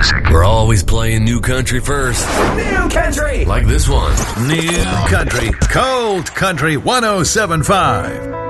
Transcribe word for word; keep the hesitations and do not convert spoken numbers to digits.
music. We're always playing new country first. New country! Like this one. New country. Cold Country one oh seven point five.